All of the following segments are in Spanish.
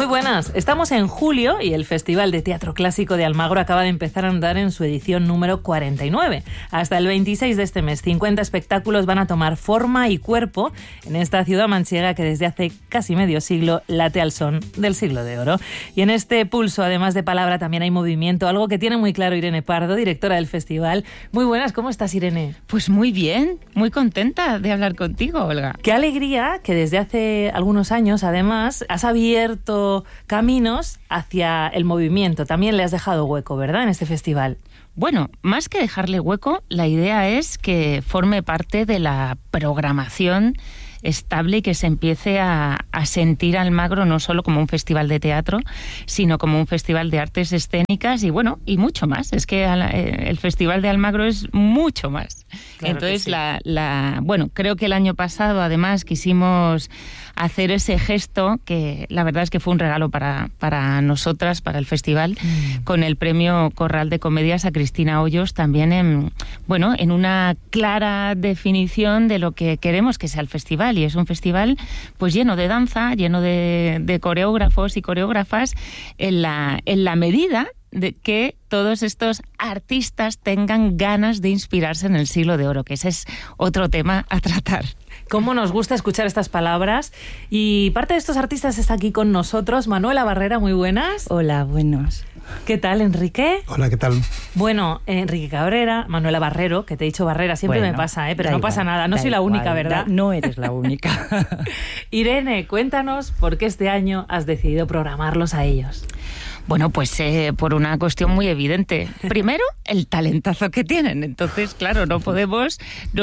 Muy buenas, estamos en julio y el Festival de Teatro Clásico de Almagro acaba de empezar a andar en su edición número 49. Hasta el 26 de este mes, 50 espectáculos van a tomar forma y cuerpo en esta ciudad manchega que desde hace casi medio siglo late al son del Siglo de Oro. Y en este pulso, además de palabra, también hay movimiento, algo que tiene muy claro Irene Pardo, directora del festival. Muy buenas, ¿cómo estás, Irene? Pues muy bien, muy contenta de hablar contigo, Olga. Qué alegría que desde hace algunos años, además, has abierto caminos hacia el movimiento. También le has dejado hueco, ¿verdad?, en este festival. Bueno, más que dejarle hueco, la idea es que forme parte de la programación estable y que se empiece a sentir Almagro no solo como un festival de teatro, sino como un festival de artes escénicas y bueno, y mucho más. Es que el Festival de Almagro es mucho más. Claro. Entonces, sí. Bueno, creo que el año pasado además quisimos hacer ese gesto que la verdad es que fue un regalo para nosotras, para el festival, con el premio Corral de Comedias a Cristina Hoyos, también en una clara definición de lo que queremos que sea el festival. Y es un festival pues lleno de danza, lleno de coreógrafos y coreógrafas en la medida de que todos estos artistas tengan ganas de inspirarse en el Siglo de Oro, que ese es otro tema a tratar. Cómo nos gusta escuchar estas palabras. Y parte de estos artistas está aquí con nosotros. Manuela Barrera, muy buenas. Hola, buenos. ¿Qué tal, Enrique? Hola, ¿qué tal? Bueno, Enrique Cabrera, Manuela Barrero, que te he dicho Barrera, siempre me pasa, pero no pasa nada, no soy la única, ¿verdad? No eres la única. Irene, cuéntanos por qué este año has decidido programarlos a ellos. Bueno, pues por una cuestión muy evidente. Primero, el talentazo que tienen. Entonces, claro, no podemos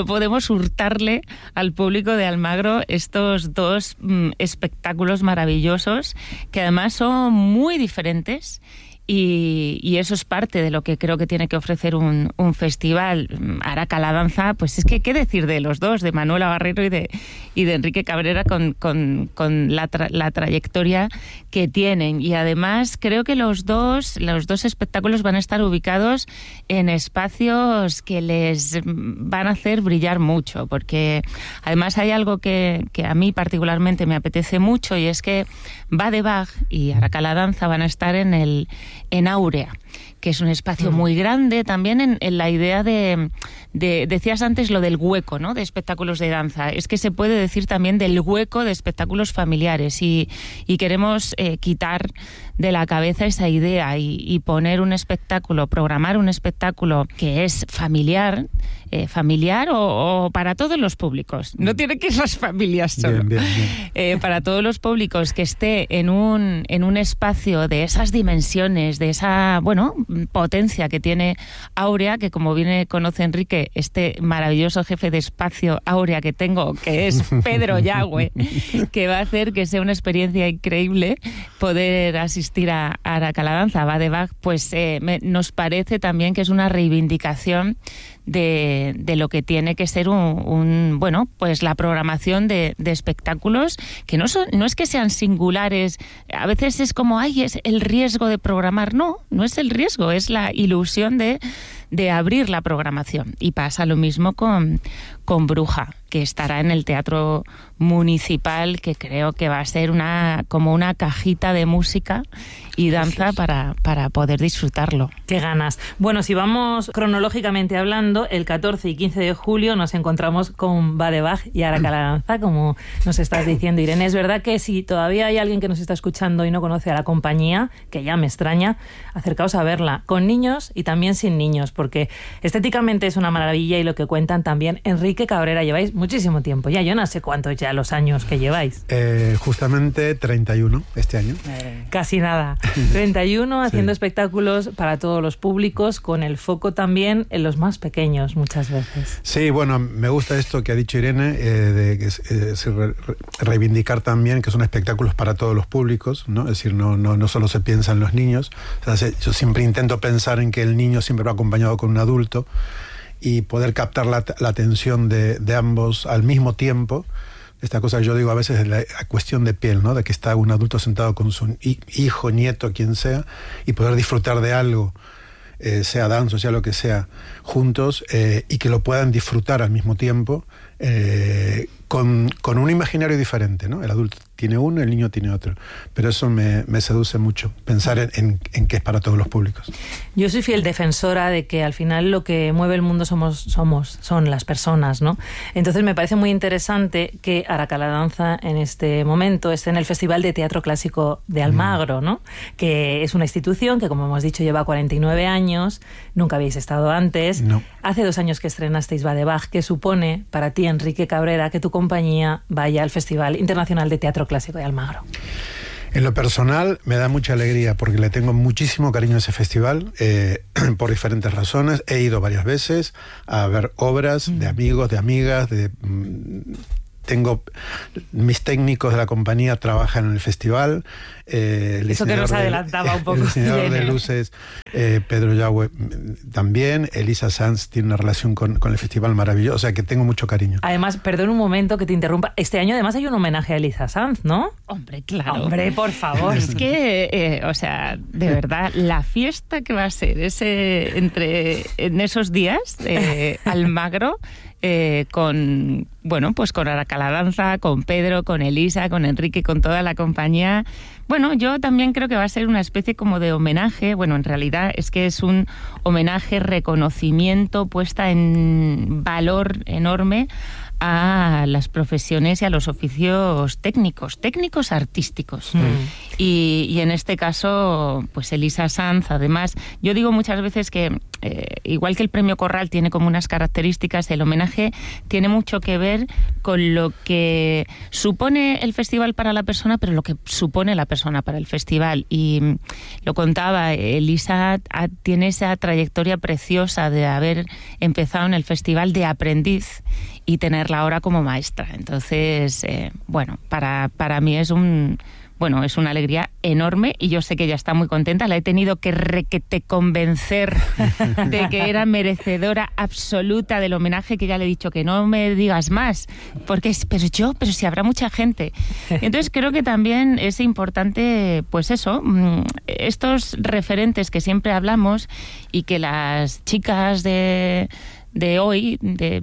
hurtarle al público de Almagro estos dos espectáculos maravillosos que además son muy diferentes. Y eso es parte de lo que creo que tiene que ofrecer un festival. Araca la danza, pues es que qué decir de los dos, de Manuela Barrero y de Enrique Cabrera con la trayectoria que tienen. Y además creo que los dos espectáculos van a estar ubicados en espacios que les van a hacer brillar mucho, porque además hay algo que a mí particularmente me apetece mucho, y es que Badebag y Araca la danza van a estar en Áurea, que es un espacio muy grande, también en la idea de decías antes lo del hueco, ¿no?, de espectáculos de danza. Es que se puede decir también del hueco de espectáculos familiares, y queremos quitar de la cabeza esa idea y poner un espectáculo, programar un espectáculo que es familiar o para todos los públicos. No tiene que ser las familias solo. Bien. Para todos los públicos, que esté en un espacio de esas dimensiones, de esa potencia que tiene Áurea, que como bien conoce Enrique, este maravilloso jefe de espacio Áurea que tengo, que es Pedro Yagüe, que va a hacer que sea una experiencia increíble poder asistir a Araca la danza, a Badebag. Pues nos parece también que es una reivindicación de lo que tiene que ser pues la programación de espectáculos que no es que sean singulares. A veces es como, es el riesgo de programar. No es el riesgo, es la ilusión de abrir la programación. Y pasa lo mismo con Bruja, que estará en el Teatro Municipal, que creo que va a ser como una cajita de música y danza para poder disfrutarlo. ¡Qué ganas! Bueno, si vamos cronológicamente hablando, el 14 y 15 de julio nos encontramos con Badebag y Araca la danza, como nos estás diciendo, Irene. Es verdad que si todavía hay alguien que nos está escuchando y no conoce a la compañía, que ya me extraña, acercaos a verla, con niños y también sin niños, porque estéticamente es una maravilla, y lo que cuentan también. Enrique Cabrera, lleváis muchísimo tiempo ya, yo no sé cuántos ya los años que lleváis. Justamente 31 este año. Casi nada. 31 haciendo espectáculos para todos los públicos, con el foco también en los más pequeños muchas veces. Sí, bueno, me gusta esto que ha dicho Irene, de reivindicar también que son espectáculos para todos los públicos, ¿no? Es decir, no solo se piensa en los niños. O sea, yo siempre intento pensar en que el niño siempre va acompañado con un adulto, y poder captar la atención de ambos al mismo tiempo. Esta cosa que yo digo a veces es la cuestión de piel, ¿no? De que está un adulto sentado con su hijo, nieto, quien sea, y poder disfrutar de algo, sea danza, sea lo que sea, juntos, y que lo puedan disfrutar al mismo tiempo. con un imaginario diferente, ¿no? El adulto tiene uno, el niño tiene otro. Pero eso me seduce mucho, pensar en que es para todos los públicos. Yo soy fiel defensora de que al final lo que mueve el mundo son las personas, ¿no? Entonces me parece muy interesante que Aracaladanza en este momento esté en el Festival de Teatro Clásico de Almagro, ¿no? Que es una institución que, como hemos dicho, lleva 49 años, nunca habéis estado antes. No. Hace 2 años que estrenasteis Va de Bach. ¿Qué supone para ti, Enrique Cabrera, que tu compañía vaya al Festival Internacional de Teatro Clásico de Almagro? En lo personal me da mucha alegría porque le tengo muchísimo cariño a ese festival por diferentes razones. He ido varias veces a ver obras de amigos, de amigas, tengo mis técnicos de la compañía trabajan en el festival. Eso que nos adelantaba un poco. El diseñador de luces, Pedro Yagüe, también. Elisa Sanz tiene una relación con el festival maravillosa, o sea que tengo mucho cariño. Además, perdón un momento que te interrumpa, este año además hay un homenaje a Elisa Sanz, ¿no? Hombre, claro. Hombre, por favor. Es que, o sea, de verdad, la fiesta que va a ser en esos días, Almagro, con Aracaladanza, con Pedro, con Elisa, con Enrique, con toda la compañía. Bueno, yo también creo que va a ser una especie como de homenaje. Bueno, en realidad es que es un homenaje, reconocimiento, puesta en valor enorme a las profesiones y a los oficios técnicos artísticos. Y en este caso, pues Elisa Sanz, además, yo digo muchas veces que igual que el premio Corral tiene como unas características, el homenaje tiene mucho que ver con lo que supone el festival para la persona, pero lo que supone la persona para el festival. Y lo contaba, Elisa tiene esa trayectoria preciosa de haber empezado en el festival de aprendiz y tenerla ahora como maestra. Entonces, para mí es una alegría enorme y yo sé que ella está muy contenta. La he tenido que convencer de que era merecedora absoluta del homenaje, que ya le he dicho que no me digas más, porque pero si habrá mucha gente. Entonces creo que también es importante, pues eso, estos referentes que siempre hablamos y que las chicas de hoy, de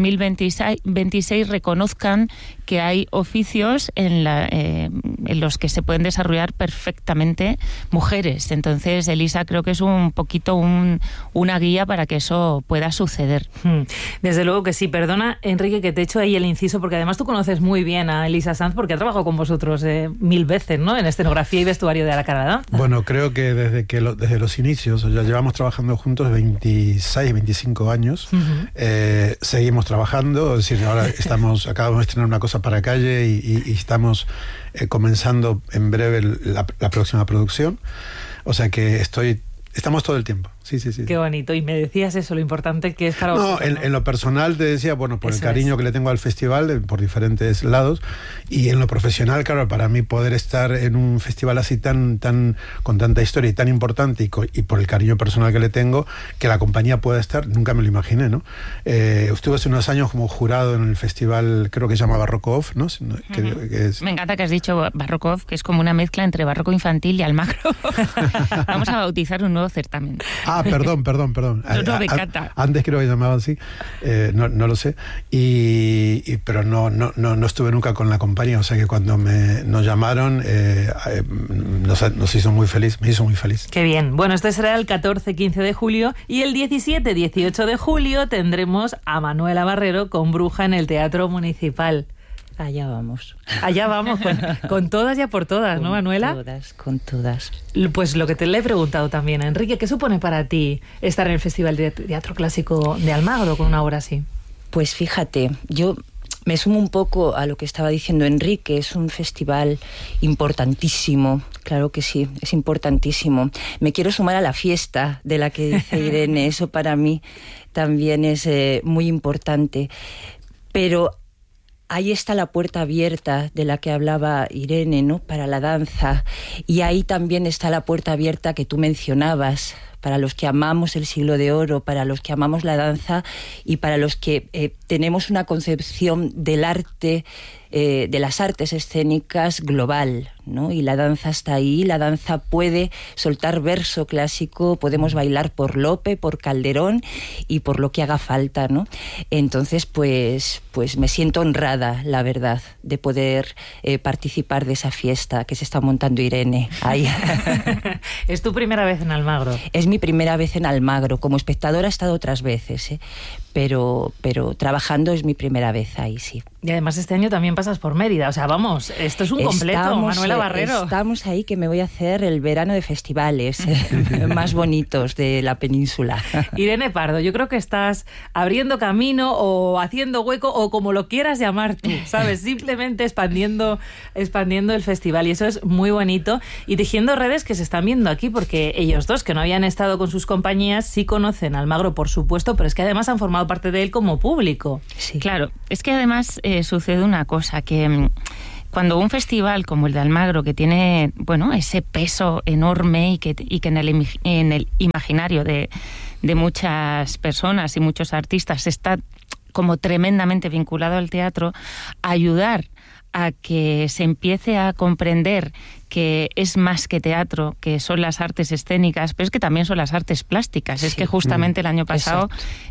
2026, reconozcan que hay oficios en los que se pueden desarrollar perfectamente mujeres. Entonces, Elisa, creo que es un poquito una guía para que eso pueda suceder. Desde luego que sí. Perdona, Enrique, que te echo ahí el inciso, porque además tú conoces muy bien a Elisa Sanz, porque ha trabajado con vosotros 1000 veces, ¿no?, en escenografía y vestuario de Aracaladanza. Bueno, creo que desde los inicios, ya llevamos trabajando juntos 26, 25 años. Seguimos trabajando, es decir, ahora acabamos de estrenar una cosa para Calle y estamos comenzando en breve la próxima producción, o sea que estamos todo el tiempo. Sí. Qué bonito. Y me decías eso, lo importante que es para vosotros. En lo personal te decía, bueno, por eso el cariño que le tengo al festival, por diferentes lados, y en lo profesional, claro, para mí poder estar en un festival así tan con tanta historia y tan importante, y por el cariño personal que le tengo, que la compañía pueda estar, nunca me lo imaginé, ¿no? Estuve hace unos años como jurado en el festival, creo que se llama Barroco Off, ¿no? Me encanta que has dicho Barroco Off, que es como una mezcla entre barroco infantil y Almagro. Vamos a bautizar un nuevo certamen. Perdón. No, me encanta. Antes creo que llamaban así, no lo sé. Pero no estuve nunca con la compañía, o sea que cuando nos llamaron nos hizo muy feliz, me hizo muy feliz. Qué bien. Bueno, este será el 14-15 de julio y el 17-18 de julio tendremos a Manuela Barrero con Bruja en el Teatro Municipal. Allá vamos. Con todas y a por todas, ¿no, Manuela? Con todas. Pues lo que le he preguntado también a Enrique, ¿qué supone para ti estar en el Festival de Teatro Clásico de Almagro con una obra así? Pues fíjate, yo me sumo un poco a lo que estaba diciendo Enrique. Es un festival importantísimo, claro que sí, es importantísimo. Me quiero sumar a la fiesta de la que dice Irene, eso para mí también es muy importante. Pero ahí está la puerta abierta de la que hablaba Irene, ¿no?, para la danza. Y ahí también está la puerta abierta que tú mencionabas para los que amamos el Siglo de Oro, para los que amamos la danza y para los que tenemos una concepción del arte, de las artes escénicas global, ¿no? Y la danza está ahí, la danza puede soltar verso clásico, podemos bailar por Lope, por Calderón y por lo que haga falta, ¿no? Entonces, pues me siento honrada, la verdad, de poder participar de esa fiesta que se está montando Irene ahí. ¿Es tu primera vez en Almagro? Es mi primera vez en Almagro. Como espectadora he estado otras veces, pero trabajando es mi primera vez ahí, sí. Y además este año también pasas por Mérida. O sea, vamos, esto es un completo, Manuela Barrero. Estamos ahí que me voy a hacer el verano de festivales más bonitos de la península. Irene Pardo, yo creo que estás abriendo camino o haciendo hueco o como lo quieras llamar tú, ¿sabes? Simplemente expandiendo el festival y eso es muy bonito. Y tejiendo redes que se están viendo aquí porque ellos dos, que no habían estado con sus compañías, sí conocen Almagro, por supuesto, pero es que además han formado parte de él como público. Sí. Claro, es que además sucede una cosa, que cuando un festival como el de Almagro, que tiene, bueno, ese peso enorme y que en el imaginario de muchas personas y muchos artistas está como tremendamente vinculado al teatro, ayudar a que se empiece a comprender que es más que teatro, que son las artes escénicas, pero es que también son las artes plásticas. Sí. Es que justamente el año pasado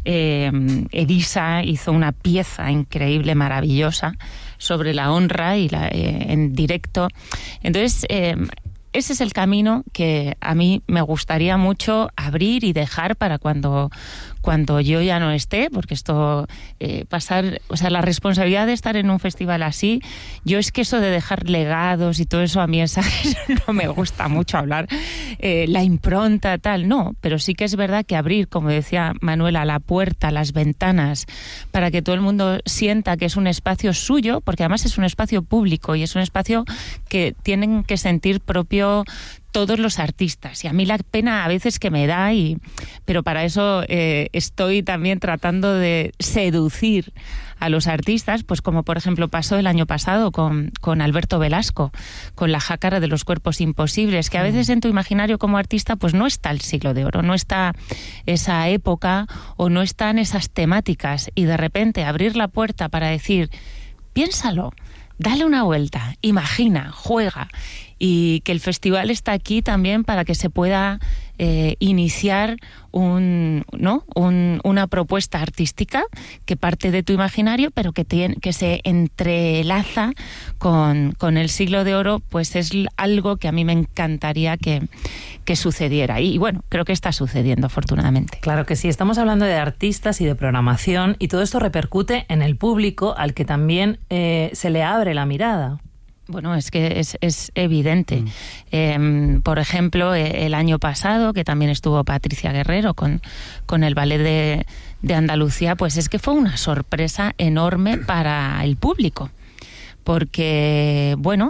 Elisa hizo una pieza increíble, maravillosa, sobre la honra y en directo. Entonces, ese es el camino que a mí me gustaría mucho abrir y dejar para cuando yo ya no esté, porque esto pasar, o sea, la responsabilidad de estar en un festival así, yo es que eso de dejar legados y todo eso a mí no me gusta mucho hablar, la impronta tal, no, pero sí que es verdad que abrir, como decía Manuela, la puerta, las ventanas, para que todo el mundo sienta que es un espacio suyo, porque además es un espacio público y es un espacio que tienen que sentir propio todos los artistas. Y a mí la pena a veces que me da, pero para eso estoy también tratando de seducir a los artistas, pues como por ejemplo pasó el año pasado con Alberto Velasco, con la Jácara de los Cuerpos Imposibles, que a veces en tu imaginario como artista pues no está el Siglo de Oro, no está esa época o no están esas temáticas, y de repente abrir la puerta para decir, piénsalo, dale una vuelta, imagina, juega, y que el festival está aquí también para que se pueda iniciar una propuesta artística que parte de tu imaginario, pero que se entrelaza con el Siglo de Oro, pues es algo que a mí me encantaría que sucediera. Y bueno, creo que está sucediendo, afortunadamente. Claro que sí, estamos hablando de artistas y de programación, y todo esto repercute en el público, al que también se le abre la mirada. Bueno, es que es evidente. Por ejemplo, el año pasado, que también estuvo Patricia Guerrero con el Ballet de Andalucía, pues es que fue una sorpresa enorme para el público. Porque, bueno,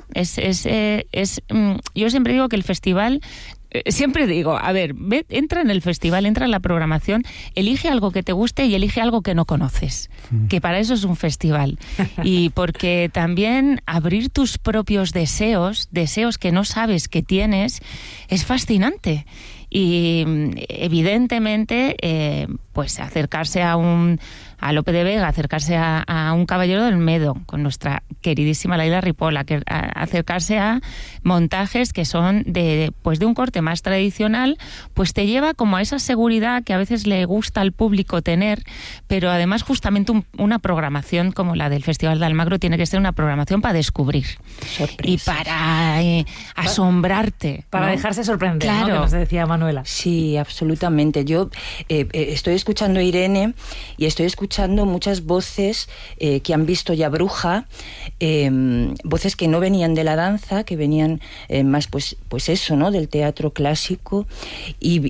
yo siempre digo que el festival... Siempre digo, a ver, entra en el festival, entra en la programación, elige algo que te guste y elige algo que no conoces, que para eso es un festival. Y porque también abrir tus propios deseos que no sabes que tienes, es fascinante. Y evidentemente, pues acercarse a Lope de Vega, acercarse a un Caballero del Medo, con nuestra queridísima Laila Ripoll, acercarse a montajes que son de un corte más tradicional, pues te lleva como a esa seguridad que a veces le gusta al público tener, pero además justamente una programación como la del Festival de Almagro tiene que ser una programación para descubrir. Sorpresas. Y para asombrarte. Para, ¿no?, dejarse sorprender, claro, ¿no?, que nos decía Manuela. Sí, absolutamente. Yo estoy escuchando a Irene y estoy escuchando muchas voces que han visto ya Bruja, voces que no venían de la danza, que venían más pues eso, ¿no?, del teatro clásico, y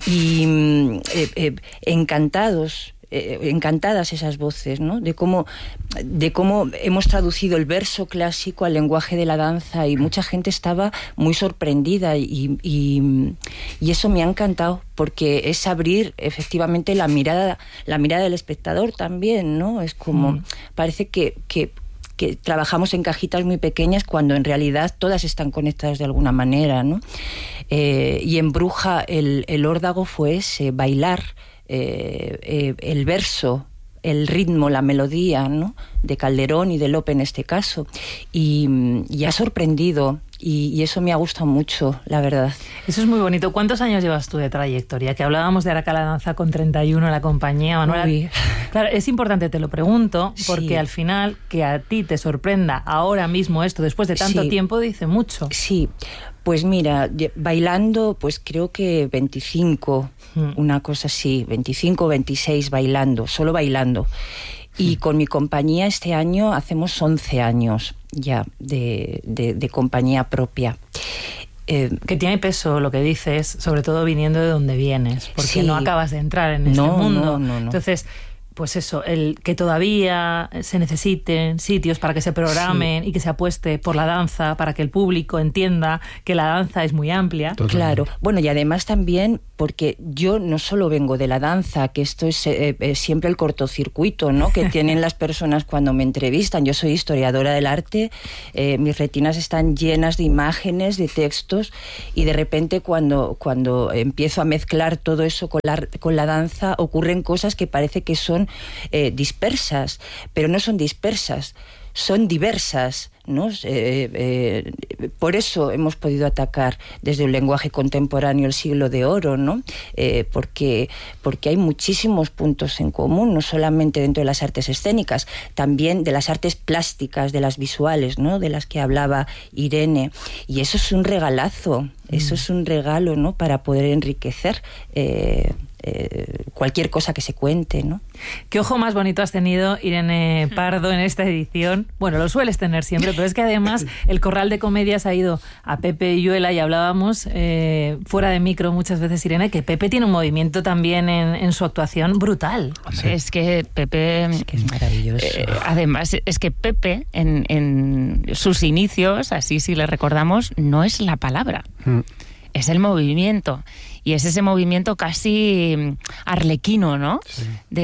encantadas esas voces, ¿no?, de cómo hemos traducido el verso clásico al lenguaje de la danza, y mucha gente estaba muy sorprendida, y eso me ha encantado, porque es abrir efectivamente la mirada del espectador también, ¿no? Es como parece que que trabajamos en cajitas muy pequeñas cuando en realidad todas están conectadas de alguna manera, ¿no? Y en Bruja el órdago fue ese, bailar el verso, el ritmo, la melodía, ¿no? De Calderón y de Lope en este caso, y ha sorprendido, y eso me ha gustado mucho, la verdad. Eso es muy bonito. ¿Cuántos años llevas tú de trayectoria? Que hablábamos de Araca la Danza con 31 en la compañía, Manuela. Uy. Claro, es importante, te lo pregunto, porque Sí. al final que a ti te sorprenda ahora mismo esto, después de tanto Sí. tiempo, dice mucho. Sí, pues mira, bailando, pues creo que 25, una cosa así, 25, 26 bailando, solo bailando. Y con mi compañía este año hacemos 11 años ya de compañía propia. Que tiene peso lo que dices, sobre todo viniendo de donde vienes, porque Sí. no acabas de entrar en este mundo. No. Entonces, pues eso, el que todavía se necesiten sitios para que se programen y que se apueste por la danza, para que el público entienda que la danza es muy amplia. Totalmente. Claro, bueno, y además también porque yo no solo vengo de la danza, que esto es siempre el cortocircuito, ¿no? Que tienen las personas cuando me entrevistan. Yo soy historiadora del arte, mis retinas están llenas de imágenes, de textos, y de repente cuando empiezo a mezclar todo eso con la danza, ocurren cosas que parece que son dispersas, pero no son dispersas, son diversas, ¿no? Por eso hemos podido atacar desde un lenguaje contemporáneo el siglo de oro, ¿no? Porque hay muchísimos puntos en común, no solamente dentro de las artes escénicas, también de las artes plásticas, de las visuales, ¿no? De las que hablaba Irene, y eso es un regalazo, eso es un regalo, ¿no? Para poder enriquecer cualquier cosa que se cuente, ¿no? ¿Qué ojo más bonito has tenido, Irene Pardo, en esta edición? Bueno, lo sueles tener siempre, pero es que además el Corral de Comedias ha ido a Pepe Illuela, y hablábamos fuera de micro muchas veces, Irene, que Pepe tiene un movimiento también en su actuación brutal. Sí. Es que Pepe... Es que es maravilloso. Además, es que Pepe, en sus inicios, así si le recordamos, no es la palabra, es el movimiento. Y es ese movimiento casi arlequino, ¿no? Sí.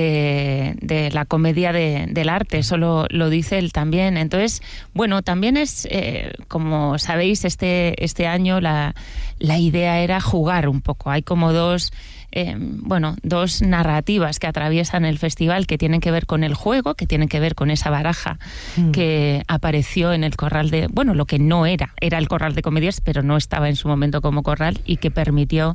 De la comedia del arte, eso lo dice él también. Entonces, bueno, también es, como sabéis, este año la idea era jugar un poco. Hay como dos narrativas que atraviesan el festival, que tienen que ver con el juego, que tienen que ver con esa baraja que apareció en el Corral de... Bueno, lo que no era el Corral de Comedias, pero no estaba en su momento como corral, y que permitió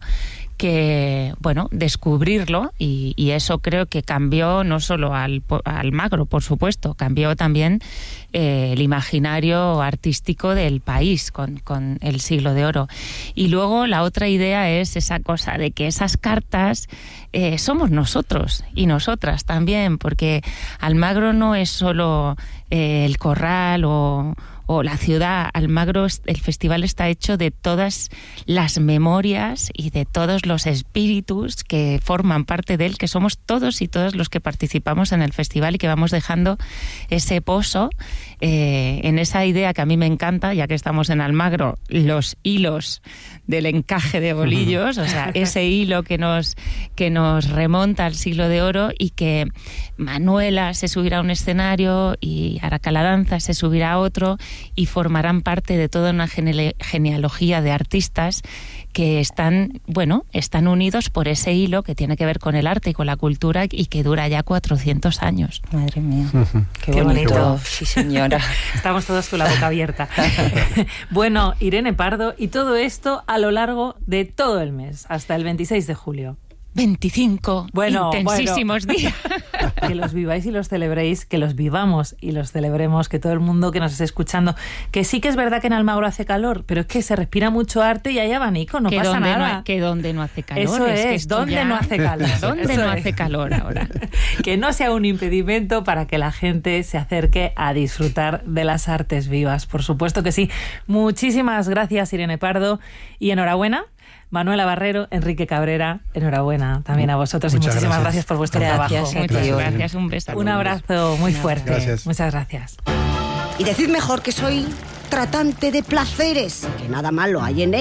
descubrirlo, y eso creo que cambió no solo al Magro, por supuesto, cambió también el imaginario artístico del país con el Siglo de Oro. Y luego la otra idea es esa cosa de que esas cartas somos nosotros y nosotras también, porque Almagro no es solo el corral o la ciudad. Almagro, el festival está hecho de todas las memorias y de todos los espíritus que forman parte de él, que somos todos y todas los que participamos en el festival, y que vamos dejando ese pozo en esa idea que a mí me encanta, ya que estamos en Almagro, los hilos del encaje de bolillos, o sea, ese hilo que nos remonta al Siglo de Oro, y que Manuela se subirá a un escenario y Araca la Danza se subirá a otro, y formarán parte de toda una genealogía de artistas que están unidos por ese hilo que tiene que ver con el arte y con la cultura, y que dura ya 400 años. Madre mía, qué bonito. Sí, señora. Estamos todos con la boca abierta. Bueno, Irene Pardo, y todo esto a lo largo de todo el mes, hasta el 26 de julio. 25 intensísimos días. Que los viváis y los celebréis, que los vivamos y los celebremos, que todo el mundo que nos esté escuchando, que sí que es verdad que en Almagro hace calor, pero es que se respira mucho arte y hay abanico, no pasa nada. Que donde no hace calor. Eso es, donde no hace calor. ¿Dónde no hace calor ahora? Que no sea un impedimento para que la gente se acerque a disfrutar de las artes vivas. Por supuesto que sí. Muchísimas gracias, Irene Pardo, y enhorabuena. Manuela Barrero, Enrique Cabrera, enhorabuena también a vosotros. Muchas y muchísimas gracias por vuestro trabajo. Muchas gracias, un beso. Un abrazo muy fuerte. Gracias. Muchas gracias. Y decid mejor que soy tratante de placeres, que nada malo hay en ello.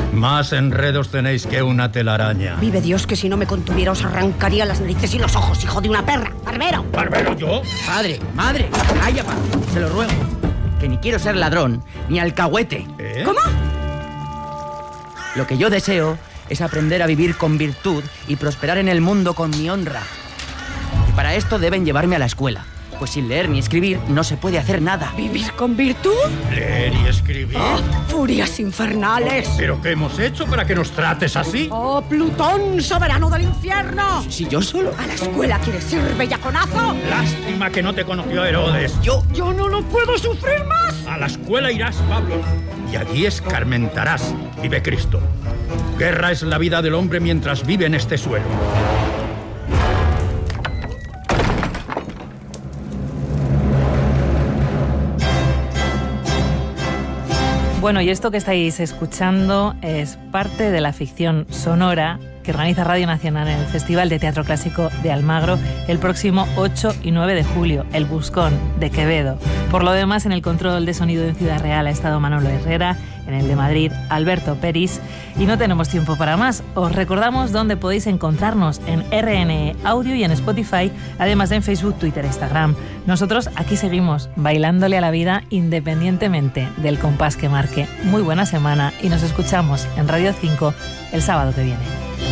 Más enredos tenéis que una telaraña. Vive Dios que si no me contuviera os arrancaría las narices y los ojos, hijo de una perra. ¡Barbero! ¿Barbero yo? Padre, madre, calla, padre, se lo ruego. Que ni quiero ser ladrón, ni alcahuete. ¿Eh? ¿Cómo? Lo que yo deseo es aprender a vivir con virtud y prosperar en el mundo con mi honra. Y para esto deben llevarme a la escuela, pues sin leer ni escribir no se puede hacer nada. ¿Vivir con virtud? ¿Leer y escribir? ¡Oh, furias infernales! ¿Pero qué hemos hecho para que nos trates así? ¡Oh, Plutón, soberano del infierno! Si yo solo... ¿A la escuela quieres ir, bellaconazo? Lástima que no te conoció Herodes. Yo... ¡Yo no lo puedo sufrir más! A la escuela irás, Pablo, y allí escarmentarás. Vive Cristo. Guerra es la vida del hombre mientras vive en este suelo. Bueno, y esto que estáis escuchando es parte de la ficción sonora que organiza Radio Nacional en el Festival de Teatro Clásico de Almagro el próximo 8 y 9 de julio, El Buscón, de Quevedo. Por lo demás, en el control de sonido en Ciudad Real ha estado Manolo Herrera, en el de Madrid, Alberto Peris, y no tenemos tiempo para más. Os recordamos dónde podéis encontrarnos en RNE Audio y en Spotify, además de en Facebook, Twitter e Instagram. Nosotros aquí seguimos bailándole a la vida independientemente del compás que marque. Muy buena semana y nos escuchamos en Radio 5 el sábado que viene.